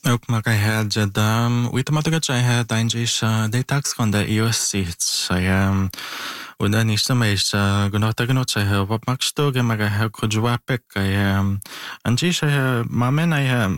Ook maar ik had het weet maar dat jij had eindjes de tax van de EOC zij und dann ist er is genau da genau zij wat maak stoge maar ik goed jawab en die zij maar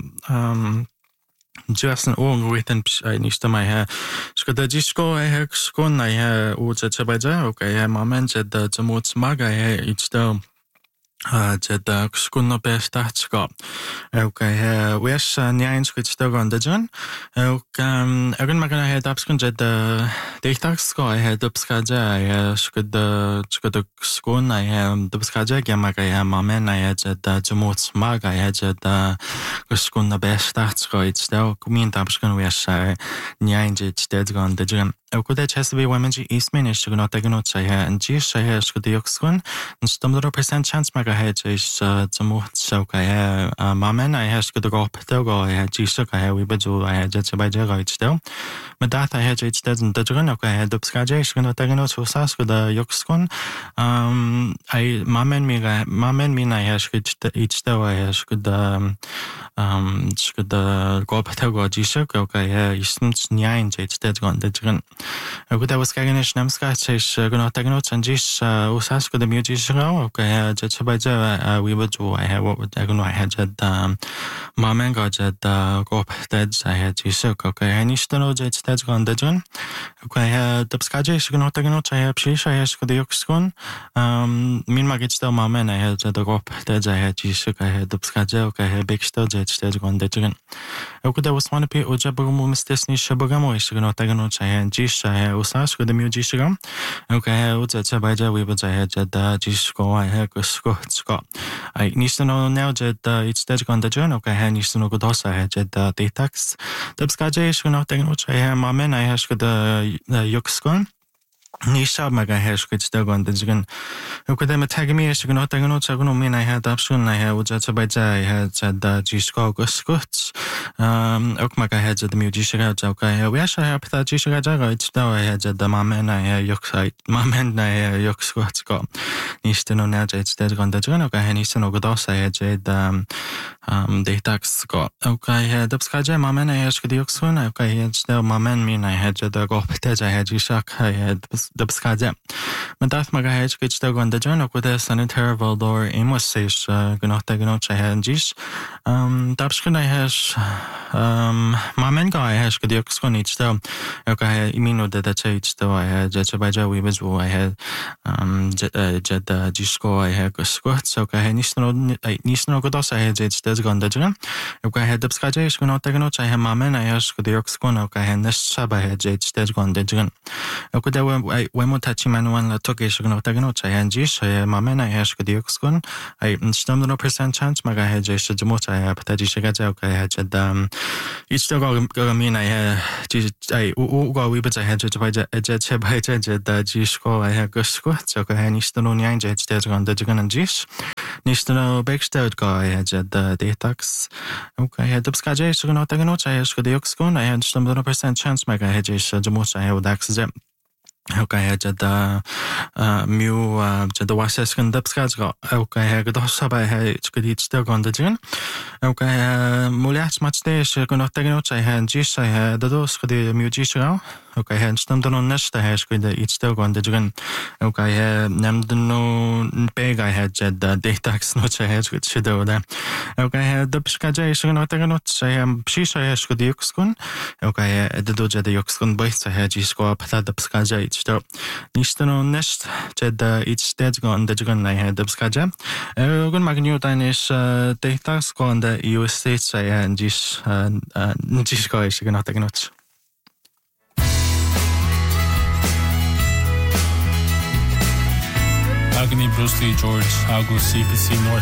just an own written niet maar schade disco skon na u het bij ja oké moment dat ze moet maken iets dan jeda skunna bestaatska. Och wes nyains kutstagan dajan. Och agun magana head upskun jeda deitakska head upskaja skada skuna upskaja gemaga mamena jeda jumut maga jeda skunna bestaatska itstel kumin tapskun wes nyains jeda dajan. Och det has to be women eastman is to not taken out say and g say has got the yoxkun and some little percent chance maga head is some so kai mamen I has got the go go I had g so kai we bedu I had just by jaga it's still but that I had it doesn't the dragon okay head up skaje is gonna taken out so sas got the yoxkun I mamen me I has got it still I has got the go go g so okay isn't nine it's dead gone the dragon Goed, was kijken naar Namskaat, is genoeg tegenover en dus usas de muziek oké, dat ze bij ze we would do I have what would I know I had that mamen got that gop that I had to so oké, en is dan ook dat gaan dat doen. Oké, dat skaje is genoeg tegenover I heb precies I has de jokskon. Min mag het stel mamen I had the gop that I had to so I had dat skaje oké, big stel dat gaan dat doen. Ook dat was one op je ojabomu mistesni shabagamo is genoeg tegenover I had usas got the music okay uza by ja we would I had that disco I had sko I need to know now that it's that on the journal okay I need to know good also I had that detax the skaje is not taking which I have my men I has got the yoxkon Nisha maga has got still on the jigan okay them tag me is not taking notes I mean I had option I had uza by ja I had that disco gut ook maga had the music okay we actually have that disco it's now I had the mamen I yoxite mamen I yoxgot go needs to know now it's that on the journal okay needs to know good also I had the tax go okay had the skaje mamen I has got the yoxon okay it's now mamen mean I had the go that I had shak I had the skaje but that maga had got still on the journal with the sanitary valor amos says genoeg tegenover I had jis tapskun I has mamen guy has got the yoxon it's still okay I mean that it's still I had just by ja we was I had disco I had squats okay needs to know good also I had it's that's gone the journal okay I had the skaje is genoeg tegenover I had mamen I has got the yoxon okay and this sub I had it's that's gone the journal okay that when we touch man one la took is genoeg tegenover I had jis mamen I has got the yoxon I still 100% chance maga had just the most I have that is okay I had it's still going mean I had I go we but I had to by the disco I had go squats okay I need to know nine jets that's gone the chicken and jis needs to know backstage guy I had the detox okay I had the skaje so not tegenover I has got the yoxon I had some 100% chance maga had just the most I have access okay I had the the washes can the skaje okay I had the sub I had it still gone the chicken okay mulias much days genoeg tegenover I had jis I had the dos the music okay I had some the nest I has got it still gone the chicken okay I had named no big I had the detox not I had got shit over there okay I had the skaje so not tegenover I am precies I has got the yoxkon okay the doja the yoxkon boys I had jis go up that the skaje it's still needs to know nest the it's dead gone the chicken I had the skaje gun magnu is detox gone the US States I had jis go is not tegenover Agony Bruce Lee George Agus CPC North